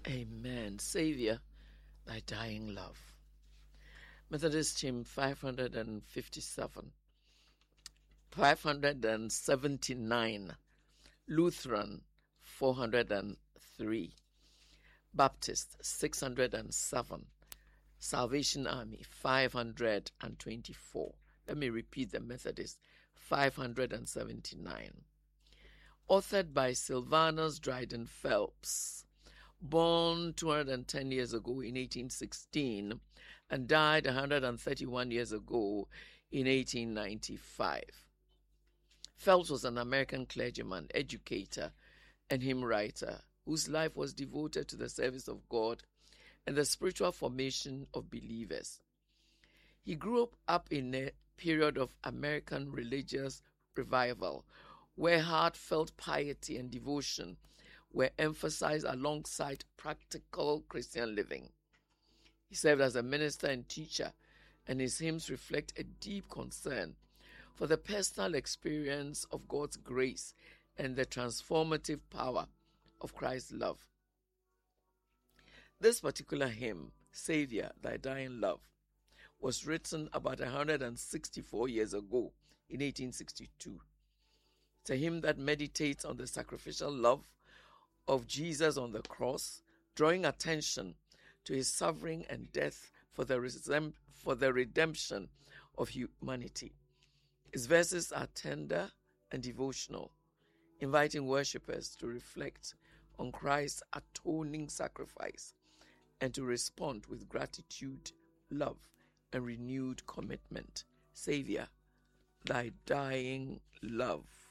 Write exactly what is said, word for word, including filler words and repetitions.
Amen. Savior, thy dying love. Methodist hymn five hundred fifty-seven. five hundred seventy-nine. Lutheran four hundred three. Baptist six hundred seven. Salvation Army five hundred twenty-four. Let me repeat the Methodist five hundred seventy-nine. Authored by Sylvanus Dryden Phelps, born two hundred ten years ago in eighteen sixteen and died one hundred thirty-one years ago in eighteen ninety-five. Phelps was an American clergyman, educator, and hymn writer whose life was devoted to the service of God and the spiritual formation of believers. He grew up in a period of American religious revival where heartfelt piety and devotion were emphasized alongside practical Christian living. He served as a minister and teacher, and his hymns reflect a deep concern for the personal experience of God's grace and the transformative power of Christ's love. This particular hymn, Savior, Thy Dying Love, was written about one hundred sixty-four years ago in eighteen sixty-two. It's a hymn that meditates on the sacrificial love of Jesus on the cross, drawing attention to his suffering and death for the, resem- for the redemption of humanity. Its verses are tender and devotional, inviting worshippers to reflect on Christ's atoning sacrifice and to respond with gratitude, love, and renewed commitment. Savior, thy dying love.